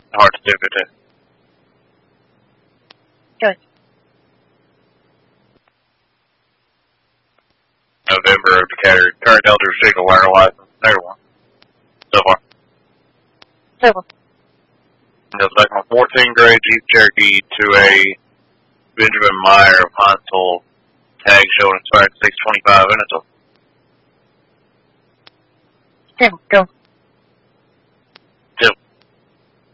Hard to do it. Good. November, Decatur, current Delta single wire license. Never one. So far. Civil. Just like my 14 grade Jeep Cherokee to a Benjamin Meyer of Huntsville, tag showing expired 625 minutes. Civil. Go.